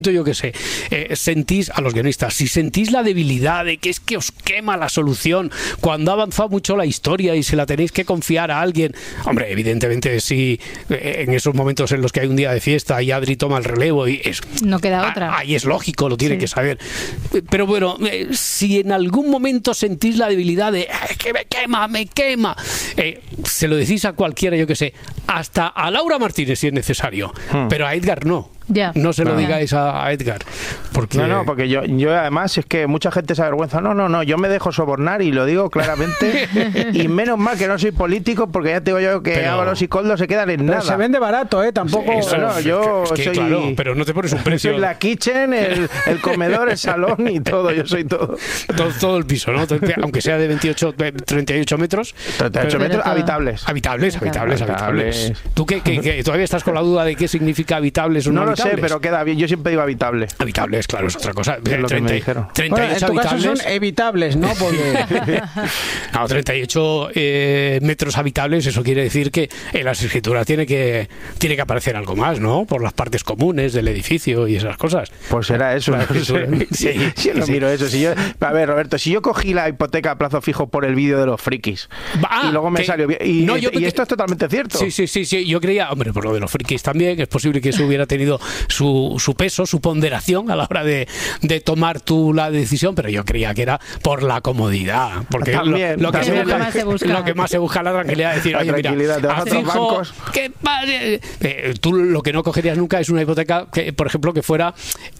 yo qué sé, sentís, a los guionistas, si sentís la debilidad de que es que os quema la solución cuando ha avanzado mucho la historia y se la tenéis que confiar a alguien, hombre, evidentemente si en esos momentos en los que hay un día de fiesta y Adri toma el relevo y no queda otra. Ahí es lógico, lo tiene que saber. Pero bueno, si en algún momento sentís la debilidad de que me quema, se lo decís a cualquiera, yo qué sé, hasta a Laura Martínez si es necesario, pero a Edgar no. No se lo digáis a Edgar. Porque... No, porque yo además es que mucha gente se avergüenza. No, yo me dejo sobornar y lo digo claramente. Y menos mal que no soy político, porque ya te digo yo que Ábalos y Koldo se quedan en nada. Se vende barato, tampoco. Eso, yo soy. Claro, pero no te pones un precio. Soy la kitchen, el comedor, el salón y todo. Yo soy todo. Todo el piso, ¿no? Aunque sea de 38 metros. 38 metros habitables. Habitables. ¿Tú que todavía estás con la duda de qué significa habitables o no? No lo sé, pero queda bien. Yo siempre digo habitable. Habitables, claro, es otra cosa. Es lo que me dijeron. 38 en tu habitables. caso son evitables, ¿no? Porque... No, 38 metros habitables, eso quiere decir que en las escrituras tiene que aparecer algo más, ¿no? Por las partes comunes del edificio y esas cosas. Pues será eso. No sé. Sí, no miro eso. A ver, Roberto, si yo cogí la hipoteca a plazo fijo por el vídeo de los frikis y luego me salió bien. Y esto es totalmente cierto. Sí. Yo creía, hombre, por lo de los frikis también, es posible que eso hubiera tenido su peso, su ponderación a la hora de tomar tú la decisión, pero yo creía que era por la comodidad, porque lo que más se busca es la tranquilidad, de decir, oye, mira, a fijo, ¿qué pasa? Tú lo que no cogerías nunca es una hipoteca que, por ejemplo, que fuera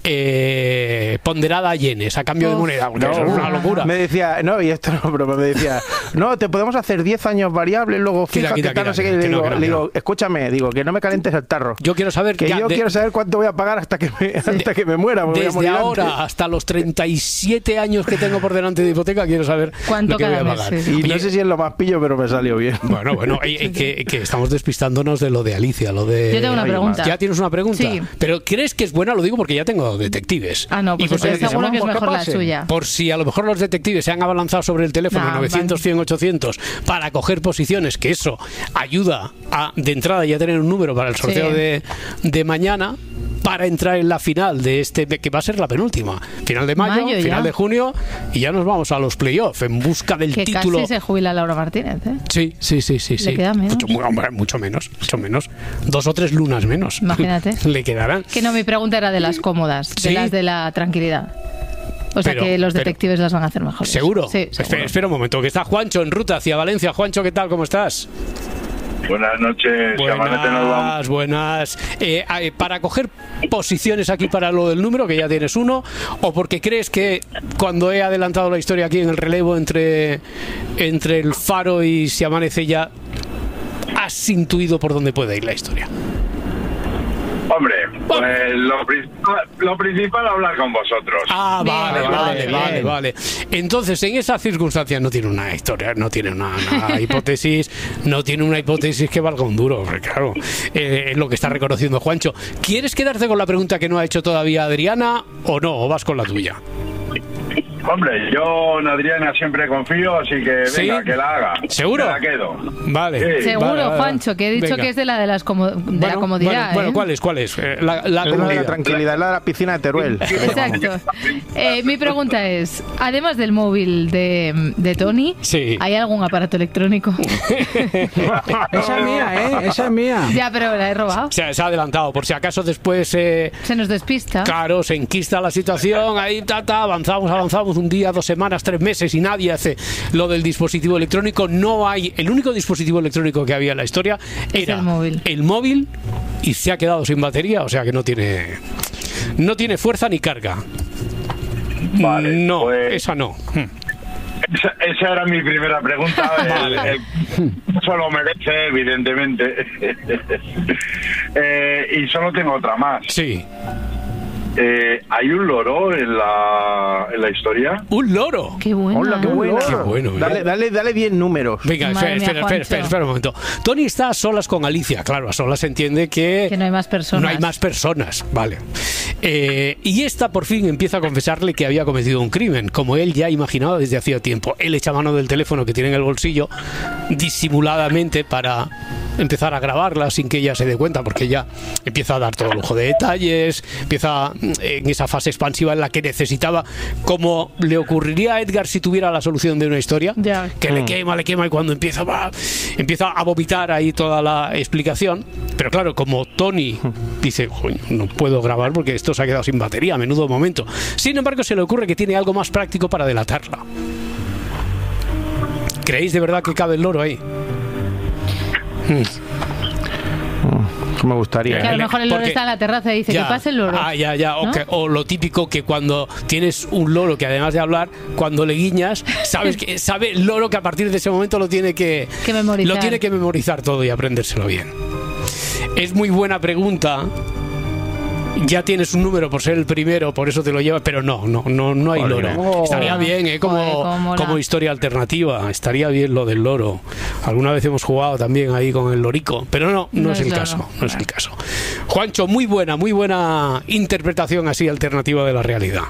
ponderada a yenes, a cambio de moneda, porque eso es una locura. Me decía, y esto no, pero me decía, te podemos hacer 10 años variables, luego fija que tal, no sé qué, le digo, escúchame, que no me calientes el tarro. Yo quiero saber quiero saber cuánto voy a pagar hasta que me muera. Desde ahora hasta los 37 años que tengo por delante de hipoteca, quiero saber cuánto que voy a pagar. Y no sé si es lo más pillo, pero me salió bien. Bueno, que estamos despistándonos de lo de Alicia, lo de... Yo tengo una pregunta. ¿Ya tienes una pregunta? Sí. ¿Pero crees que es buena? Lo digo porque ya tengo detectives. No, pues seguro que es mejor la suya. Por si a lo mejor los detectives se han abalanzado sobre el teléfono 900, 100, 800 para coger posiciones, que eso ayuda de entrada ya tener un número para el sorteo de mañana, para entrar en la final de que va a ser la penúltima, final de mayo final de junio, y ya nos vamos a los playoffs en busca del título. Casi se jubila Laura Martínez, ¿eh? Sí. Le queda menos. Mucho menos. 2 o 3 lunas menos. Imagínate. Le quedarán. Que no, mi pregunta era de las cómodas, de las de la tranquilidad. O sea, que los detectives las van a hacer mejor. ¿Seguro? Sí, seguro. Espera un momento, que está Juancho en ruta hacia Valencia. Juancho, ¿qué tal? ¿Cómo estás? Buenas noches. Buenas. Para coger posiciones aquí para lo del número, que ya tienes uno, o porque crees que cuando he adelantado la historia aquí en el relevo entre el Faro y Si amanece ya, has intuido por dónde puede ir la historia. Hombre, pues lo principal hablar con vosotros. Vale. Entonces, en esas circunstancias no tiene una historia, no tiene una hipótesis, que valga un duro, porque claro, es lo que está reconociendo Juancho. ¿Quieres quedarte con la pregunta que no ha hecho todavía Adriana o no? ¿O vas con la tuya? Hombre, yo en Adriana siempre confío, así que venga, que la haga. ¿Seguro? Me la quedo. Vale. Seguro, Juancho, que he dicho que es de la comodidad. Bueno, ¿cuál es? La comodidad. La tranquilidad, la de la piscina de Teruel. Exacto. Mi pregunta es, además del móvil de Tony, ¿hay algún aparato electrónico? Esa es mía. Ya, pero la he robado. Se ha adelantado, por si acaso después... se nos despista. Claro, se enquista la situación, ahí avanzamos un día, 2 semanas, 3 meses y nadie hace lo del dispositivo electrónico. No hay... El único dispositivo electrónico que había en la historia era el móvil y se ha quedado sin batería, o sea que no tiene fuerza ni carga. Vale, no, pues... esa no. Esa era mi primera pregunta. Eso lo merece, evidentemente. Y solo tengo otra más. Sí. ¿Hay un loro en la historia? ¿Un loro? ¡Qué bueno! Hola, qué bueno. Dale 10 números. Venga, espera un momento. Tony está a solas con Alicia. Claro, a solas entiende que no hay más personas. No hay más personas, vale. Y esta por fin empieza a confesarle que había cometido un crimen, como él ya imaginaba desde hacía tiempo. Él echa mano del teléfono que tiene en el bolsillo disimuladamente para empezar a grabarla sin que ella se dé cuenta, porque ella empieza a dar todo lujo de detalles, empieza en esa fase expansiva en la que necesitaba, como le ocurriría a Edgar si tuviera la solución de una historia, que le quema, y cuando empieza a vomitar ahí toda la explicación. Pero claro, como Tony dice, no puedo grabar porque esto se ha quedado sin batería, a menudo momento. Sin embargo, se le ocurre que tiene algo más práctico para delatarla. ¿Creéis de verdad que cabe el loro ahí? Me gustaría. Que a lo mejor el loro está en la terraza y dice que pase el loro. ¿no? O lo típico que cuando tienes un loro que además de hablar, cuando le guiñas, sabe el loro que a partir de ese momento lo tiene que memorizar todo y aprendérselo bien. Es muy buena pregunta. Ya tienes un número por ser el primero, por eso te lo llevas, pero no hay loro. Estaría bien, como historia alternativa, estaría bien lo del loro. Alguna vez hemos jugado también ahí con el lorico, pero no es el caso, no es el caso. Juancho, muy buena interpretación así alternativa de la realidad.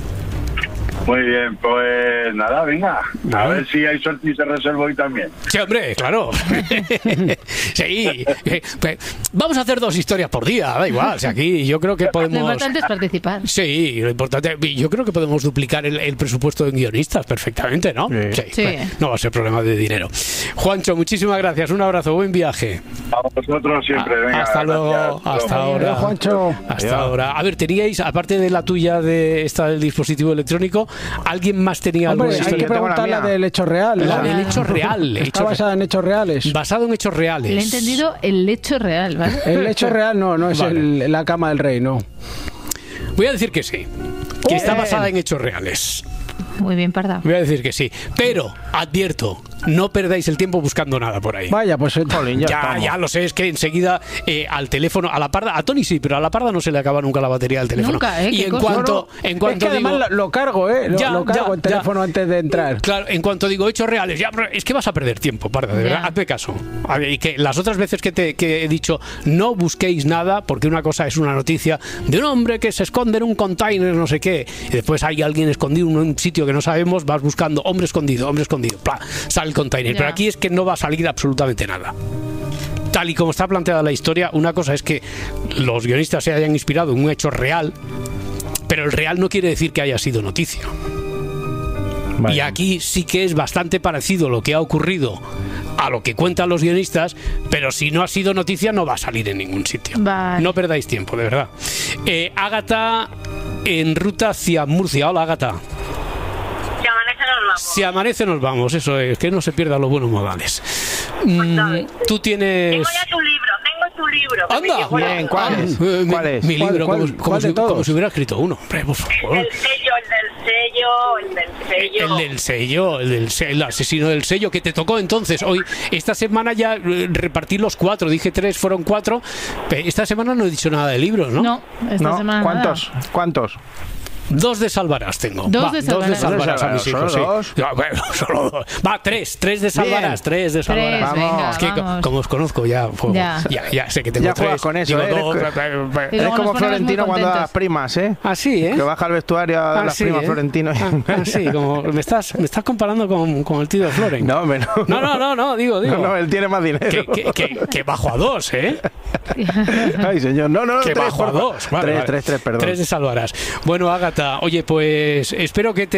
Muy bien, pues nada, venga. A ver si hay suerte y se resuelve hoy también. Sí, hombre, claro. Sí. Vamos a hacer 2 historias por día, da igual. O sea, aquí yo creo que podemos... Lo importante es participar. Sí, lo importante... Yo creo que podemos duplicar el presupuesto de guionistas perfectamente, ¿no? Sí. No va a ser problema de dinero. Juancho, muchísimas gracias. Un abrazo, buen viaje. A vosotros siempre, venga. Hasta luego, hasta ahora. Juancho. Hasta ahora. A ver, teníais, aparte de la tuya de esta del dispositivo electrónico, ¿alguien más tenía algo de historia? Hay que preguntar la del hecho real. La del hecho real. Está basada en hechos reales. Basado en hechos reales. Le he entendido el hecho real, ¿vale? El hecho real no es la cama del rey, no. Voy a decir que sí. Que está basada en hechos reales. Muy bien, Parda. Voy a decir que sí. Pero, advierto, no perdáis el tiempo buscando nada por ahí. Vaya, pues ya lo sé, es que enseguida al teléfono, a la Parda, a Tony sí, pero a la Parda no se le acaba nunca la batería del teléfono. Nunca, y en cuanto es que además lo cargo, lo cargo el teléfono antes de entrar. Claro, en cuanto digo hechos reales, es que vas a perder tiempo, Parda, de verdad, hazme caso. Y que las otras veces que he dicho, no busquéis nada, porque una cosa es una noticia de un hombre que se esconde en un container, no sé qué, y después hay alguien escondido en un sitio que no sabemos, vas buscando hombre escondido, sale el container. Pero aquí es que no va a salir absolutamente nada. Tal y como está planteada la historia, una cosa es que los guionistas se hayan inspirado en un hecho real, pero el real no quiere decir que haya sido noticia. Y aquí sí que es bastante parecido lo que ha ocurrido a lo que cuentan los guionistas, pero si no ha sido noticia no va a salir en ningún sitio. No perdáis tiempo, de verdad. Ágata en ruta hacia Murcia. Hola, Ágata. Si amanece nos vamos, eso es, que no se pierdan los buenos modales. Tú tienes... Tengo ya tu libro. ¡Anda! Bien, ¿cuál es? Mi libro, como si hubiera escrito uno. Hombre, por favor. El asesino del sello que te tocó entonces. Hoy, esta semana ya repartí los 4, dije 3, fueron 4. Esta semana no he dicho nada de libros, ¿no? No, esta semana ¿Cuántos? 2 de Salvarás tengo. 2 de Salvarás a mis hijos, sí. Solo 2. Va, 3 de Salvarás. 3 de Salvarás. Venga, es que como os conozco ya sé que tengo ya 3. Juegas con eso, eres como Florentino cuando da las primas, ¿eh? Así, ¿eh? Que baja al vestuario a las primas Florentino. Sí, como me estás comparando con el tío de Floren. No, digo. No, él tiene más dinero. Que bajo a 2, ¿eh? Ay, señor. No, que 3, bajo a 2. 3, perdón. 3 de Salvarás. Bueno, Ágata, oye, pues espero que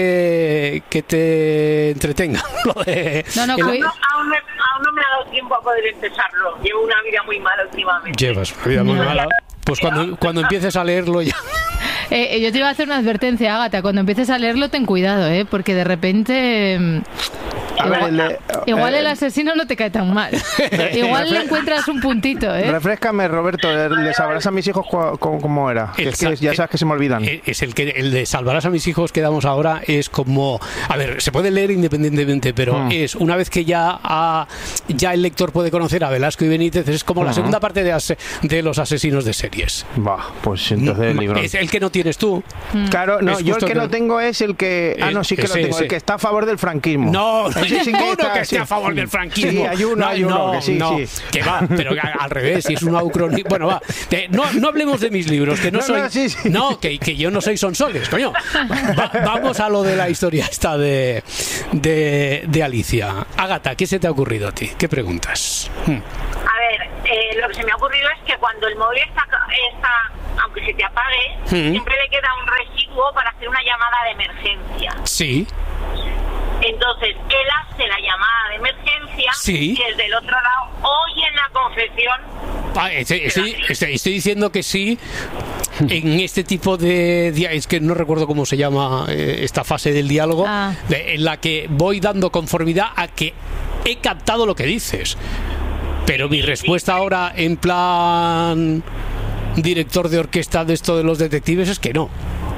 te entretenga. Aún no me ha dado tiempo a poder empezarlo. Llevo una vida muy mala últimamente. Llevas una vida muy mala. Pues cuando empieces a leerlo ya. Yo te iba a hacer una advertencia, Ágata. Cuando empieces a leerlo, ten cuidado, porque de repente... Igual el asesino no te cae tan mal. Igual le encuentras un puntito, Refréscame, Roberto, ¿le sabrás a mis hijos cómo era? Es que ya sabes que se me olvidan. Es el de Salvarás a mis hijos que damos ahora es como... A ver, se puede leer independientemente, pero es una vez que ya el lector puede conocer a Velasco y Benítez, es como la segunda parte de los asesinos de series. Pues entonces el libro... Es el que no tienes tú. Claro, no, yo el que no tengo es el que... sí que lo tengo, el que está a favor del franquismo. No hay ninguno que esté a favor del franquismo. Sí, hay uno que sí. Que va, pero al revés, si es un ucronismo. Bueno, va, no hablemos de mis libros, que no soy... No, que yo no soy Sonsoles, coño. Vamos a lo de la historia esta de Alicia. Ágata, ¿qué se te ha ocurrido a ti? ¿Qué preguntas? A ver, lo que se me ha ocurrido es que cuando el móvil está aunque se te apague, siempre le queda un residuo para hacer una llamada de emergencia. Sí. Entonces, él hace la llamada de emergencia y desde el otro lado oye la confesión. Estoy diciendo que sí. En este tipo de... Es que no recuerdo cómo se llama esta fase del diálogo, en la que voy dando conformidad a que he captado lo que dices. Pero mi respuesta ahora, en plan director de orquesta de esto de los detectives, es que no.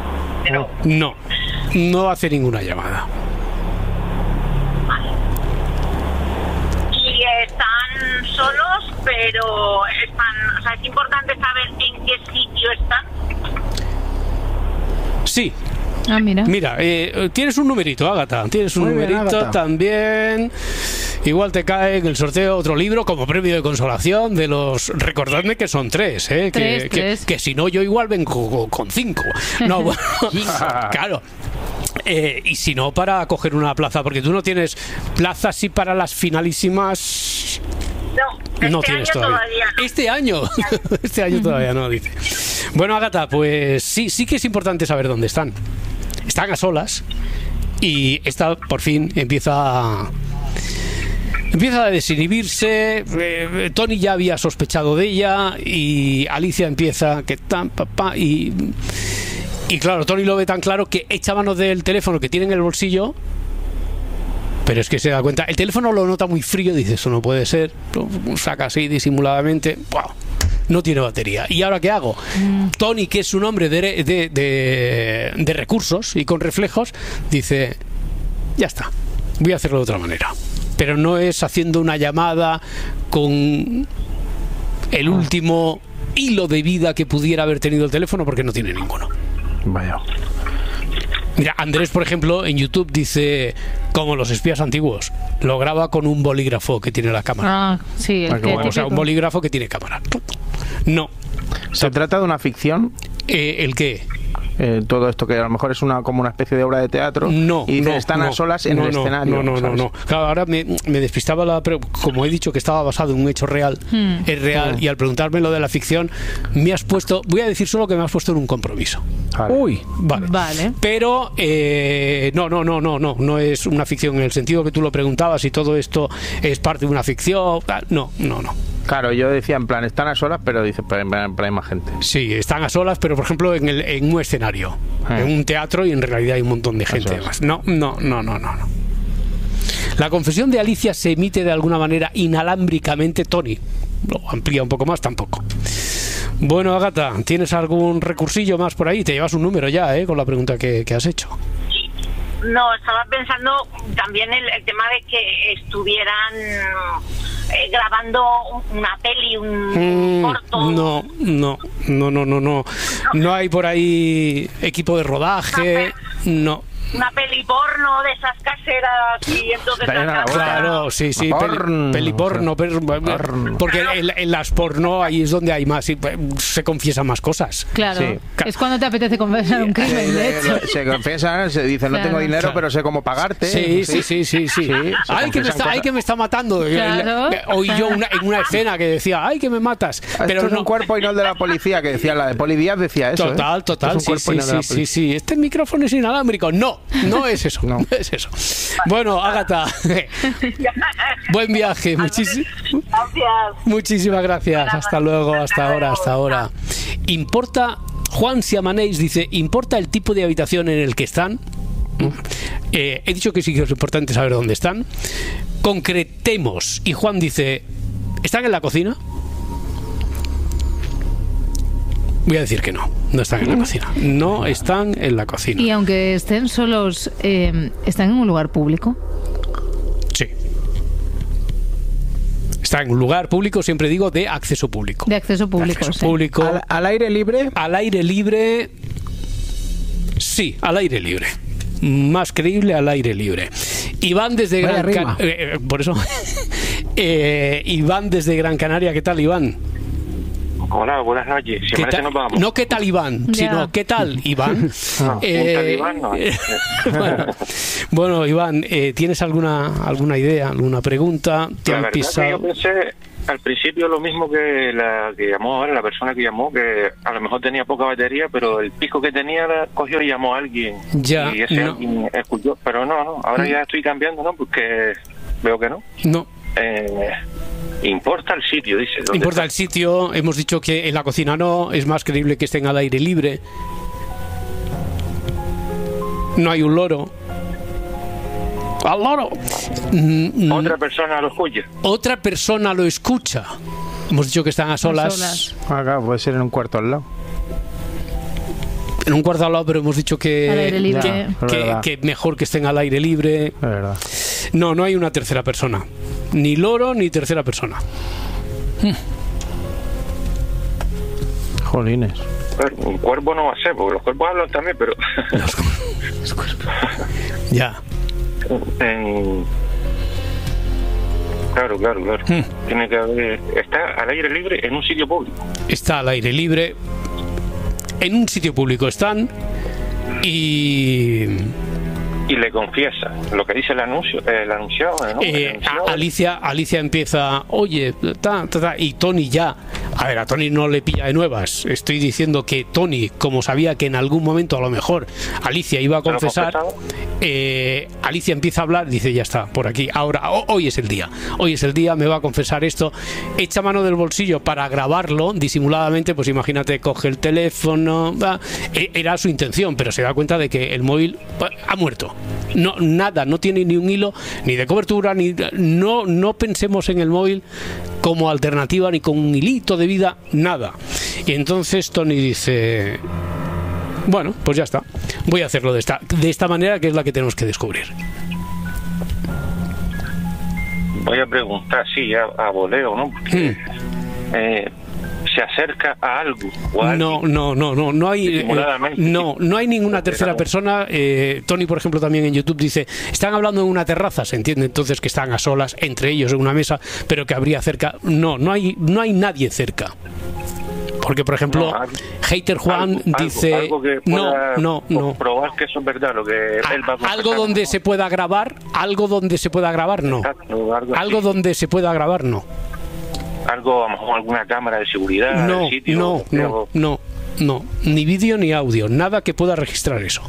No hace ninguna llamada. Y están solos, pero están... O sea, es importante saber en qué sitio están. Sí. Mira, tienes un numerito, Ágata. Tienes un numerito Ágata. También. Igual te cae en el sorteo otro libro como premio de consolación de los... Recordadme que son 3, Tres. Que si no yo igual vengo con 5. No, bueno, claro. Y si no, para coger una plaza, porque tú no tienes plazas sí para las finalísimas. No tienes todavía. Este año todavía no, dice. Bueno, Ágata, pues sí que es importante saber dónde están. Están a solas y esta por fin empieza a desinhibirse. Tony ya había sospechado de ella y Alicia empieza y claro, Tony lo ve tan claro que echa mano del teléfono que tiene en el bolsillo. Pero es que se da cuenta, el teléfono lo nota muy frío, dice, eso no puede ser, lo saca así disimuladamente, ¡wow! No tiene batería. ¿Y ahora qué hago? Tony, que es un hombre de recursos y con reflejos, dice, ya está, voy a hacerlo de otra manera. Pero no es haciendo una llamada con el último hilo de vida que pudiera haber tenido el teléfono, porque no tiene ninguno. Vaya. Mira, Andrés, por ejemplo, en YouTube dice, como los espías antiguos, lo graba con un bolígrafo que tiene la cámara. Sí, o sea, un bolígrafo que tiene cámara. No. ¿Se trata de una ficción? ¿El qué? Todo esto que a lo mejor es como una especie de obra de teatro están a solas en el escenario. No. Claro, ahora me despistaba como he dicho que estaba basado en un hecho real, es real, y al preguntarme lo de la ficción me has puesto, voy a decir solo que me has puesto en un compromiso. Vale. Uy, vale. Pero no es una ficción en el sentido que tú lo preguntabas y todo esto es parte de una ficción. No. Claro, yo decía en plan, están a solas, pero dice, pero hay más gente. Sí, están a solas, pero por ejemplo en un escenario, en un teatro, y en realidad hay un montón de gente más. No. La confesión de Alicia se emite de alguna manera inalámbricamente. Tony lo amplía un poco más, tampoco. Bueno, Ágata, ¿tienes algún recursillo más por ahí? Te llevas un número ya, con la pregunta que has hecho. No, estaba pensando también el tema de que estuvieran grabando una peli, un corto. No hay por ahí equipo de rodaje, no. Una peli porno de esas caseras y entonces claro, sí, peli porno, porque en las porno ahí es donde hay más, se confiesan más cosas. Claro, sí. Es cuando te apetece confesar un crimen, de hecho. Se confiesan, se dice, no tengo dinero, pero sé cómo pagarte. Sí. Ay, que me está matando. Claro, oí yo en una escena que decía, ay, que me matas. Pero es un cuerpo y no el de la policía, que decía, la de Poli Díaz decía eso. Total, sí. Este micrófono es inalámbrico. No es eso. Bueno, Ágata, buen viaje. Muchísimas gracias. Hasta luego, hasta ahora. ¿Importa? Juan Siamanéis dice, ¿importa el tipo de habitación en el que están? He dicho que sí que es importante saber dónde están. Concretemos. Y Juan dice, ¿están en la cocina? Voy a decir que no están en la cocina. No están en la cocina. Y aunque estén solos, ¿están en un lugar público? Sí. Está en un lugar público, siempre digo, de acceso público. De acceso público, sí. Público. ¿Al aire libre? Al aire libre. Sí, al aire libre. Más creíble, al aire libre. Iván desde por eso. Iván desde Gran Canaria. ¿Qué tal, Iván? Hola, buenas noches. Nos vamos. No qué tal Iván, sino qué tal Iván. Iván no. Bueno, Iván, ¿tienes alguna idea, alguna pregunta? ¿Te han pisado? Yo pensé al principio lo mismo que la que llamó ahora, la persona que llamó, que a lo mejor tenía poca batería, pero el pico que tenía cogió y llamó a alguien. Ya, y ese alguien escuchó. Pero no, ahora ya estoy cambiando, ¿no? Porque veo que no. No. Importa el sitio, dice. Importa el sitio. Hemos dicho que en la cocina no, es más creíble que estén al aire libre. No hay un loro. ¡Al loro! Otra persona lo escucha. Otra persona lo escucha. Hemos dicho que están a solas. Acá puede ser en un cuarto al lado. En un cuarto al lado, pero hemos dicho que mejor que estén al aire libre. Es verdad. No hay una tercera persona. Ni loro ni tercera persona. Jolines. Un cuervo no va a ser, porque los cuervos hablan también, pero... Los cuervos. Ya. Claro. Tiene que haber... Está al aire libre en un sitio público. Está al aire libre. En un sitio público están y le confiesa lo que dice el anunciado, ¿no? Alicia empieza, oye, y Tony ya, a ver, a Tony no le pilla de nuevas. Estoy diciendo que Tony, como sabía que en algún momento a lo mejor Alicia iba a confesar, Alicia empieza a hablar, dice, ya está, por aquí, ahora, hoy es el día, me va a confesar esto, echa mano del bolsillo para grabarlo disimuladamente, pues imagínate, coge el teléfono, era su intención, pero se da cuenta de que el móvil ha muerto. No tiene ni un hilo ni de cobertura, no pensemos en el móvil como alternativa ni con un hilito de vida, nada. Y entonces Tony dice, bueno, pues ya está, voy a hacerlo de esta manera, que es la que tenemos que descubrir. Voy a preguntar, sí, a voleo, ¿no? Porque, se acerca a algo. No hay ninguna tercera persona. Tony, por ejemplo, también en YouTube dice, están hablando en una terraza, se entiende entonces que están a solas entre ellos en una mesa, pero que habría cerca. No hay nadie cerca. Porque, por ejemplo, Hater Juan dice, algo que no. Probar que eso es verdad, lo que él va a algo donde se pueda grabar, algo donde se pueda grabar, no. Exacto, algo donde se pueda grabar, no. Algo, a lo mejor alguna cámara de seguridad del sitio. No, ni vídeo ni audio, nada que pueda registrar eso.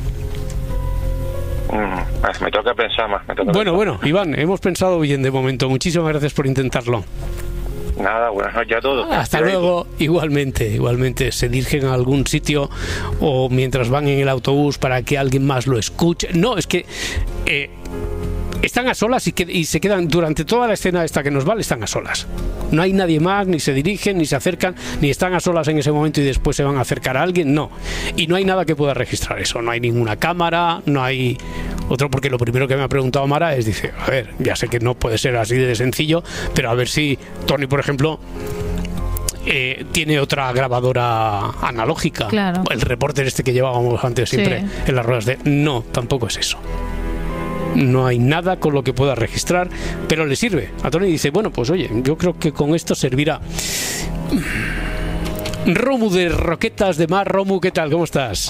Me toca pensar más. Bueno, Iván, hemos pensado bien de momento. Muchísimas gracias por intentarlo. Nada, buenas noches a todos. Hasta luego. Igualmente, se dirigen a algún sitio o mientras van en el autobús para que alguien más lo escuche. No, es que están a solas y se quedan durante toda la escena esta que nos vale, están a solas. No hay nadie más, ni se dirigen, ni se acercan, ni están a solas en ese momento y después se van a acercar a alguien, no. Y no hay nada que pueda registrar eso, no hay ninguna cámara, no hay otro, porque lo primero que me ha preguntado Mara es, dice, a ver, ya sé que no puede ser así de sencillo, pero a ver si Tony, por ejemplo, tiene otra grabadora analógica. Claro. El reporter que llevábamos antes siempre en las ruedas de... No, tampoco es eso. No hay nada con lo que pueda registrar, pero le sirve. A Tony dice, bueno, pues oye, yo creo que con esto servirá. Romu de Roquetas de Mar. Romu, ¿qué tal? ¿Cómo estás?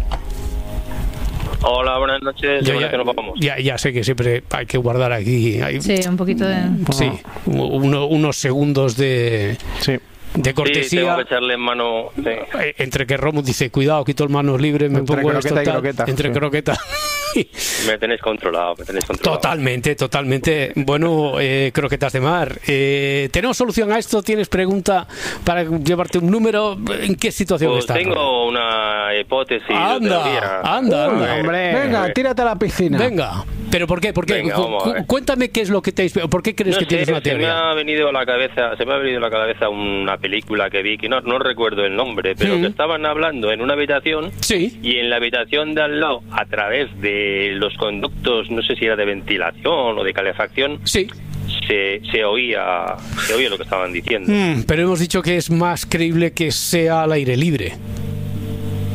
Hola, buenas noches. Que nos vamos. Ya sé que siempre hay que guardar aquí. Sí, un poquito de... Sí, unos segundos de... Sí. De cortesía. Sí, tengo que echarle en mano. Sí. Entre que Romus dice, cuidado, quito el manos libres, me pongo esto tal, entre croqueta. Me tenéis controlado. Totalmente. Bueno, Croquetas de Mar, ¿tenemos solución a esto? ¿Tienes pregunta para llevarte un número? ¿En qué situación pues estás? Tengo una hipótesis. Anda. Hombre. Venga, tírate a la piscina. Venga. ¿Pero por qué? Venga, cuéntame qué es lo que te... ¿Por qué crees que tienes una teoría? Se me ha venido a la cabeza una película que vi, que no recuerdo el nombre, pero que estaban hablando en una habitación, y en la habitación de al lado, a través de los conductos, no sé si era de ventilación o de calefacción, se oía lo que estaban diciendo. Pero hemos dicho que es más creíble que sea al aire libre.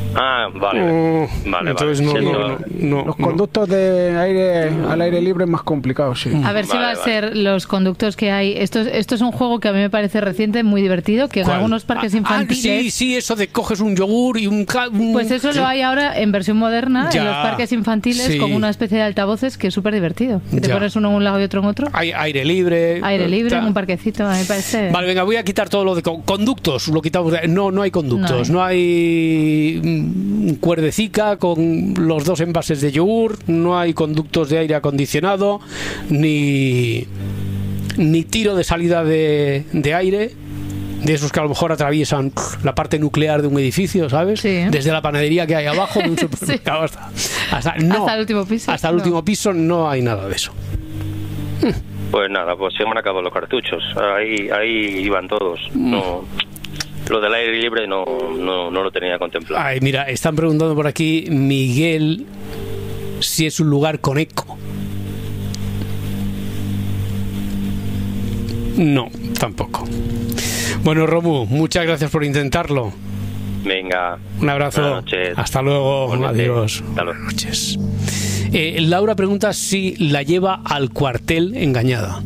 Vale. Entonces no. Los conductos de aire al aire libre es más complicado, sí. A ver si va a ser los conductos que hay. Esto es un juego que a mí me parece reciente, muy divertido, que en algunos parques infantiles... Sí, eso de coges un yogur y un... Pues eso lo hay ahora en versión moderna, en los parques infantiles, con una especie de altavoces que es súper divertido. Que te pones uno en un lado y otro en otro. Hay aire libre. En un parquecito, a mí me parece... Vale, venga, voy a quitar todo lo de conductos. Lo quitamos. No hay conductos. No hay cuerdecica con los 2 envases de yogur, no hay conductos de aire acondicionado, ni tiro de salida de aire, de esos que a lo mejor atraviesan la parte nuclear de un edificio, ¿sabes? Sí. Desde la panadería que hay abajo de un supermercado hasta el último piso. Hasta el último piso no hay nada de eso. Pues nada, pues se me han acabado los cartuchos. Ahí iban todos. No... Lo del aire libre no lo tenía contemplado. Ay, mira, están preguntando por aquí, Miguel, si es un lugar con eco. No, tampoco. Bueno, Romu, muchas gracias por intentarlo. Venga. Un abrazo. Buenas noches. Hasta luego. Adiós. Hasta luego. Buenas noches. Laura pregunta si la lleva al cuartel engañada.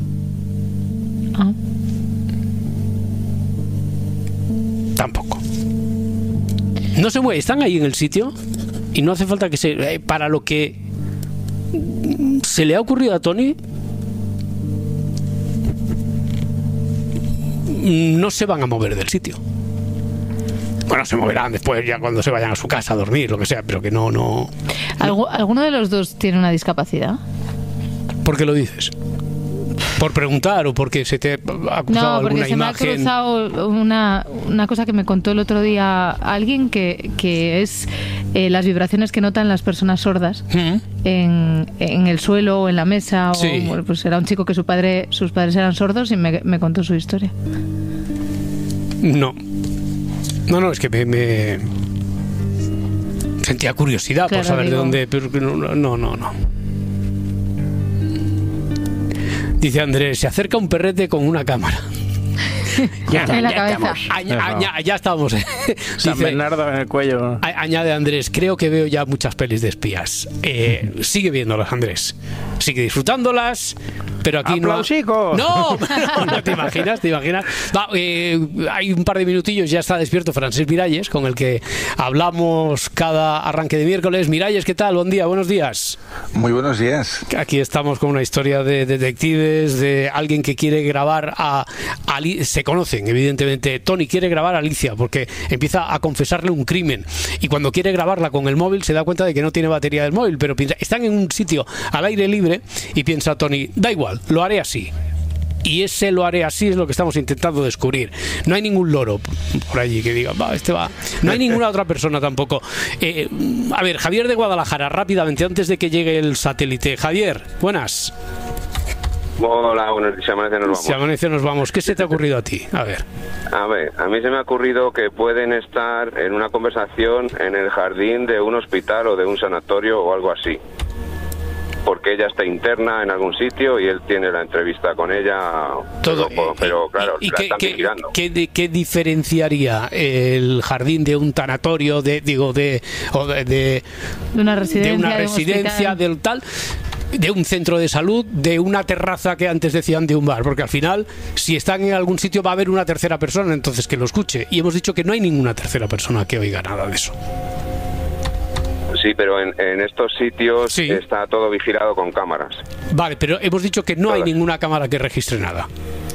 Tampoco. No se mueve, están ahí en el sitio y no hace falta que para lo que se le ha ocurrido a Tony, no se van a mover del sitio. Bueno, se moverán después ya cuando se vayan a su casa a dormir, lo que sea, pero que no. ¿Alguno de los dos tiene una discapacidad? ¿Por qué lo dices? ¿Por preguntar o porque se te ha cruzado alguna imagen? No, porque se me ha cruzado una cosa que me contó el otro día alguien que es las vibraciones que notan las personas sordas en el suelo o en la mesa. Bueno, pues era un chico que sus padres eran sordos y me contó su historia. No, es que me sentía curiosidad por saber de dónde, pero no. Dice Andrés, se acerca un perrete con una cámara. En la cabeza. Ya estamos. San Bernardo en el cuello. Añade Andrés, creo que veo ya muchas pelis de espías. Sigue viéndolas, Andrés. Sigue disfrutándolas, pero aquí ¡Aplausicos! No, ¿te imaginas? Hay un par de minutillos, ya está despierto Francesc Miralles, con el que hablamos cada arranque de miércoles. Miralles, ¿qué tal? Buen día, buenos días. Muy buenos días. Aquí estamos con una historia de detectives, de alguien que quiere grabar a se conocen, evidentemente. Tony quiere grabar a Alicia porque empieza a confesarle un crimen y cuando quiere grabarla con el móvil se da cuenta de que no tiene batería del móvil, pero piensa, están en un sitio al aire libre y piensa Tony, da igual, lo haré así. Y ese lo haré así es lo que estamos intentando descubrir. No hay ningún loro por allí que diga, va. No hay ninguna otra persona tampoco. A ver, Javier de Guadalajara, rápidamente, antes de que llegue el satélite. Javier, buenas. Hola, bueno, si amanece nos vamos. Si amanece nos vamos. ¿Qué se te ha ocurrido a ti? A ver, a mí se me ha ocurrido que pueden estar en una conversación en el jardín de un hospital o de un sanatorio o algo así. Porque ella está interna en algún sitio y él tiene la entrevista con ella. Todo, pero claro, ¿y la están vigilando. ¿Qué diferenciaría el jardín de un tanatorio, de una residencia, del tal? De un centro de salud, de una terraza que antes decían de un bar, porque al final si están en algún sitio va a haber una tercera persona, entonces que lo escuche, y hemos dicho que no hay ninguna tercera persona que oiga nada de eso. Sí, pero en estos sitios está todo vigilado con cámaras. Vale, pero hemos dicho que no hay ninguna cámara que registre nada.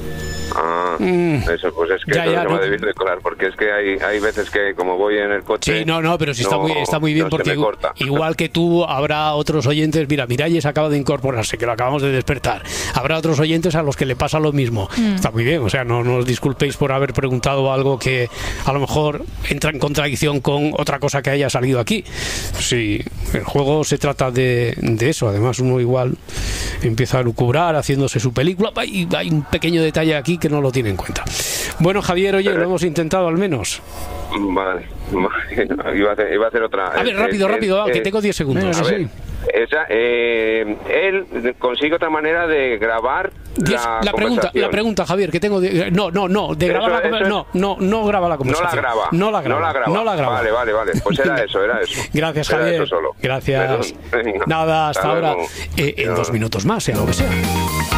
Eso, pues es que ya, me debéis de colar, porque es que hay veces que como voy en el coche... Sí, pero sí está muy bien, porque igual que tú, habrá otros oyentes, mira, Miralles acaba de incorporarse, que lo acabamos de despertar, habrá otros oyentes a los que le pasa lo mismo. Está muy bien, o sea, no os disculpéis por haber preguntado algo que a lo mejor entra en contradicción con otra cosa que haya salido aquí. Sí, el juego se trata de eso, además uno igual empieza a lucubrar haciéndose su película, y hay un pequeño detalle aquí que no lo tiene en cuenta. Bueno, Javier, oye, lo hemos intentado al menos. Vale. Iba a hacer otra. A ver, rápido, que tengo 10 segundos. A ver, Él consigue otra manera de grabar la pregunta, Javier, que tengo de grabar la conversación. No graba la conversación. No la graba. Vale. Pues era eso. Gracias, Javier. Gracias. Nada, hasta ahora. En 2 minutos más, sea lo que sea.